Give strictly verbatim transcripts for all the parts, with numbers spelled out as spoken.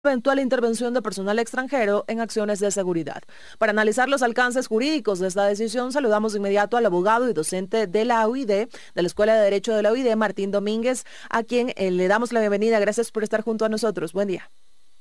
eventual intervención de personal extranjero en acciones de seguridad. Para analizar los alcances jurídicos de esta decisión, saludamos de inmediato al abogado y docente de la U I D, de la Escuela de Derecho de la U I D, Martín Domínguez, a quien eh, le damos la bienvenida. Gracias por estar junto a nosotros. Buen día.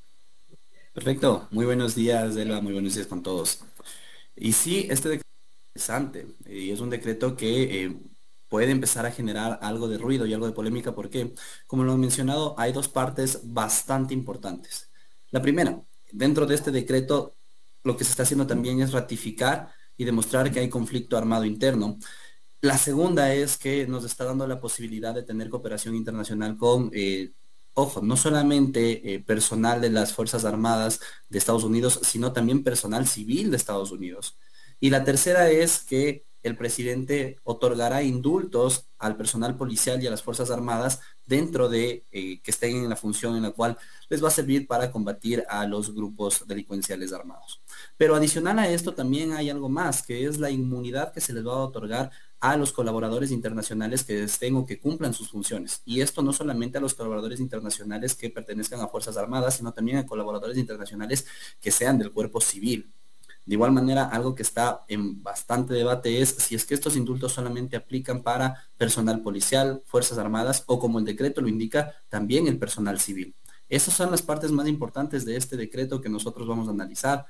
Perfecto, muy buenos días, Elba, muy buenos días con todos. Y sí, este decreto es interesante eh, y es un decreto que eh, puede empezar a generar algo de ruido y algo de polémica porque, como lo he mencionado, hay dos partes bastante importantes. La primera, dentro de este decreto, lo que se está haciendo también es ratificar y demostrar que hay conflicto armado interno. La segunda es que nos está dando la posibilidad de tener cooperación internacional con, eh, ojo, no solamente eh, personal de las Fuerzas Armadas de Estados Unidos, sino también personal civil de Estados Unidos. Y la tercera es que el presidente otorgará indultos al personal policial y a las Fuerzas Armadas dentro de eh, que estén en la función en la cual les va a servir para combatir a los grupos delincuenciales armados. Pero adicional a esto también hay algo más, que es la inmunidad que se les va a otorgar a los colaboradores internacionales que estén o que cumplan sus funciones. Y esto no solamente a los colaboradores internacionales que pertenezcan a Fuerzas Armadas, sino también a colaboradores internacionales que sean del cuerpo civil. De igual manera, algo que está en bastante debate es si es que estos indultos solamente aplican para personal policial, Fuerzas Armadas o, como el decreto lo indica, también el personal civil. Esas son las partes más importantes de este decreto que nosotros vamos a analizar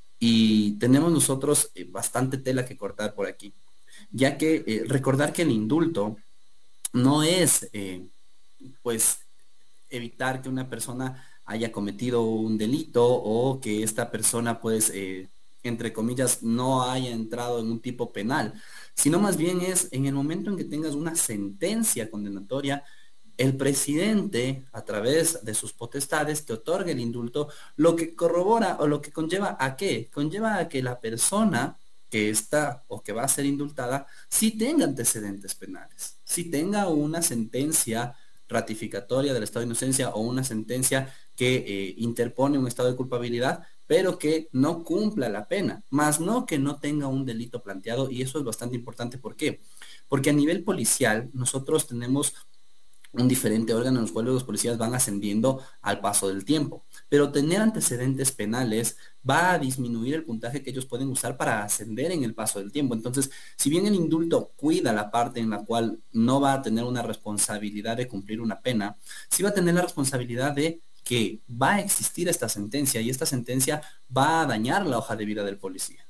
y tenemos nosotros eh, bastante tela que cortar por aquí, ya que eh, recordar que el indulto no es, eh, pues, evitar que una persona haya cometido un delito o que esta persona, pues, eh, entre comillas, no haya entrado en un tipo penal, sino más bien es en el momento en que tengas una sentencia condenatoria, el presidente, a través de sus potestades, te otorga el indulto, lo que corrobora o lo que conlleva a qué? Conlleva a que la persona que está o que va a ser indultada sí tenga antecedentes penales, sí tenga una sentencia ratificatoria del estado de inocencia o una sentencia que eh, interpone un estado de culpabilidad, pero que no cumpla la pena, más no que no tenga un delito planteado, y eso es bastante importante. ¿Por qué? Porque a nivel policial nosotros tenemos un diferente órgano en los cuales los policías van ascendiendo al paso del tiempo. Pero tener antecedentes penales va a disminuir el puntaje que ellos pueden usar para ascender en el paso del tiempo. Entonces, si bien el indulto cuida la parte en la cual no va a tener una responsabilidad de cumplir una pena, sí va a tener la responsabilidad de que va a existir esta sentencia y esta sentencia va a dañar la hoja de vida del policía.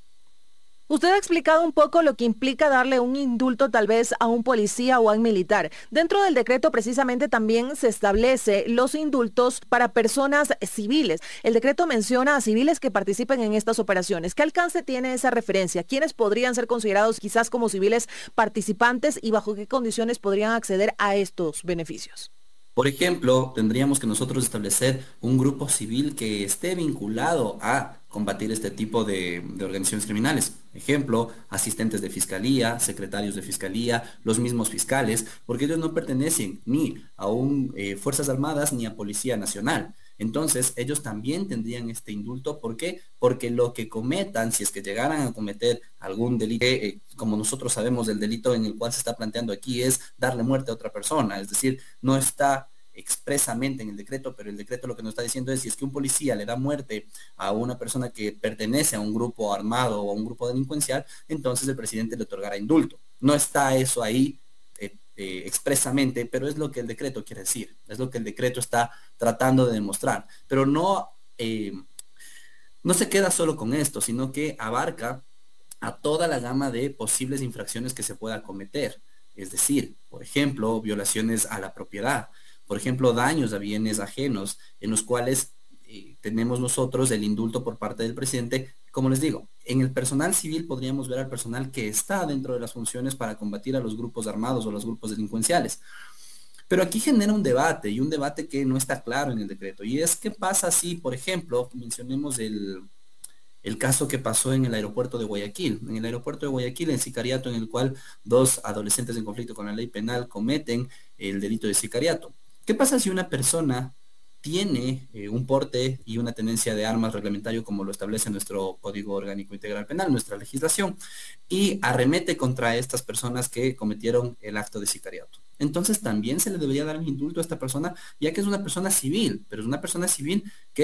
Usted ha explicado un poco lo que implica darle un indulto tal vez a un policía o a un militar. Dentro del decreto precisamente también se establece los indultos para personas civiles. El decreto menciona a civiles que participen en estas operaciones. ¿Qué alcance tiene esa referencia? ¿Quiénes podrían ser considerados quizás como civiles participantes y bajo qué condiciones podrían acceder a estos beneficios? Por ejemplo, tendríamos que nosotros establecer un grupo civil que esté vinculado a combatir este tipo de, de organizaciones criminales. Ejemplo, asistentes de fiscalía, secretarios de fiscalía, los mismos fiscales, porque ellos no pertenecen ni a un, eh, Fuerzas Armadas ni a Policía Nacional. Entonces, ellos también tendrían este indulto. ¿Por qué? Porque lo que cometan, si es que llegaran a cometer algún delito, eh, como nosotros sabemos, el delito en el cual se está planteando aquí es darle muerte a otra persona, es decir, no está expresamente en el decreto, pero el decreto lo que nos está diciendo es si es que un policía le da muerte a una persona que pertenece a un grupo armado o a un grupo delincuencial, entonces el presidente le otorgará indulto. No está eso ahí eh, eh, expresamente, pero es lo que el decreto quiere decir, es lo que el decreto está tratando de demostrar, pero no, eh, no se queda solo con esto, sino que abarca a toda la gama de posibles infracciones que se pueda cometer. Es decir, por ejemplo, violaciones a la propiedad, por ejemplo, daños a bienes ajenos, en los cuales eh, tenemos nosotros el indulto por parte del presidente. Como les digo, en el personal civil podríamos ver al personal que está dentro de las funciones para combatir a los grupos armados o los grupos delincuenciales. Pero aquí genera un debate y un debate que no está claro en el decreto. Y es qué pasa si, por ejemplo, mencionemos el, el caso que pasó en el aeropuerto de Guayaquil. En el aeropuerto de Guayaquil, el sicariato en el cual dos adolescentes en conflicto con la ley penal cometen el delito de sicariato. ¿Qué pasa si una persona tiene eh, un porte y una tenencia de armas reglamentario como lo establece nuestro Código Orgánico Integral Penal, nuestra legislación, y arremete contra estas personas que cometieron el acto de sicariato? entonces también se le debería dar un indulto a esta persona, ya que es una persona civil, pero es una persona civil que